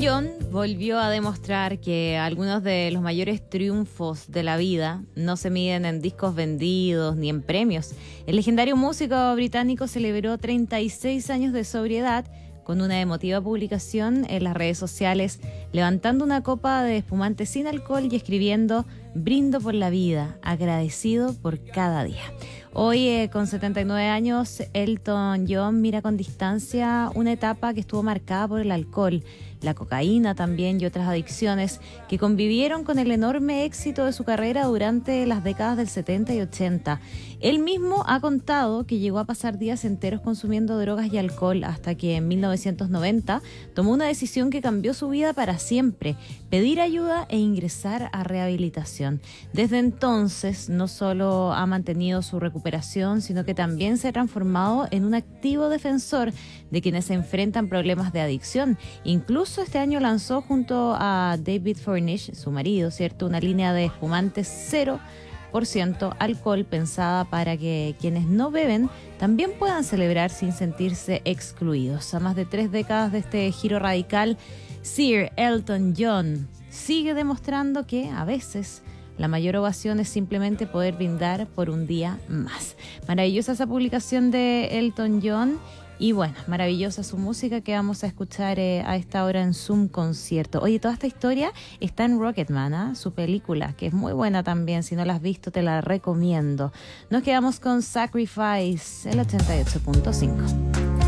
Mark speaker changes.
Speaker 1: John volvió a demostrar que algunos de los mayores triunfos de la vida no se miden en discos vendidos ni en premios. El legendario músico británico celebró 36 años de sobriedad con una emotiva publicación en las redes sociales, levantando una copa de espumante sin alcohol y escribiendo: "Brindo por la vida, agradecido por cada día". Hoy, con 79 años, Elton John mira con distancia una etapa que estuvo marcada por el alcohol, la cocaína también y otras adicciones que convivieron con el enorme éxito de su carrera durante las décadas del 70 y 80. Él mismo ha contado que llegó a pasar días enteros consumiendo drogas y alcohol hasta que en 1990 tomó una decisión que cambió su vida para siempre: pedir ayuda e ingresar a rehabilitación. Desde entonces no solo ha mantenido su recuperación, sino que también se ha transformado en un activo defensor de quienes se enfrentan problemas de adicción. Incluso este año lanzó junto a David Furnish, su marido, ¿cierto?, una línea de espumantes 0% alcohol pensada para que quienes no beben también puedan celebrar sin sentirse excluidos. A más de 3 décadas de este giro radical, Sir Elton John sigue demostrando que a veces la mayor ovación es simplemente poder brindar por un día más. Maravillosa esa publicación de Elton John. Y bueno, maravillosa su música que vamos a escuchar a esta hora en Zoom Concierto. Oye, toda esta historia está en Rocketman, su película, que es muy buena también. Si no la has visto, te la recomiendo. Nos quedamos con Sacrifice, el 88.5.